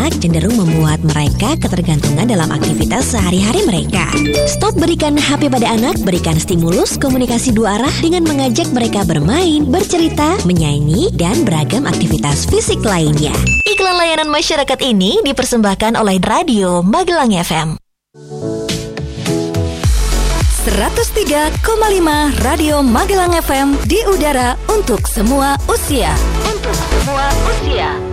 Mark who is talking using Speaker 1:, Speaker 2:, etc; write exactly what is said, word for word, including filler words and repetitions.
Speaker 1: anak cenderung membuat mereka ketergantungan dalam aktivitas sehari-hari mereka. Stop berikan H P pada anak, berikan stimulus komunikasi dua arah dengan mengajak mereka bermain, bercerita, menyanyi, dan beragam aktivitas fisik lainnya. Iklan layanan masyarakat ini dipersembahkan oleh Radio Magelang F M.
Speaker 2: seratus tiga koma lima Radio Magelang F M di udara untuk semua usia. Untuk semua usia.